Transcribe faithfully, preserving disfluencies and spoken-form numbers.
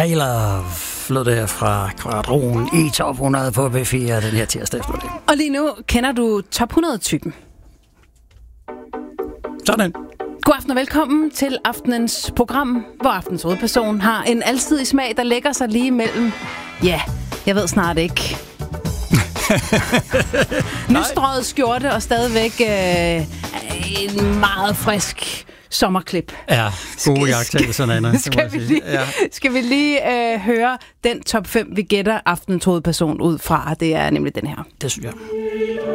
Taylor flød der fra Kvadron i top hundrede på B fire den her tirsdag eftermiddag. Og lige nu kender du top hundrede-typen. Sådan. God aften og velkommen til aftenens program, hvor aftens hovedperson har en alsidig smag, der lægger sig lige mellem, ja, jeg ved snart ikke, nystrøget skjorte og stadigvæk øh, en meget frisk sommerklip. Ja, gode jagttagelser, Anna. Skal vi lige, ja. skal vi lige øh, høre den top fem, vi gætter aftens hovedperson ud fra? Det er nemlig den her. Det synes jeg.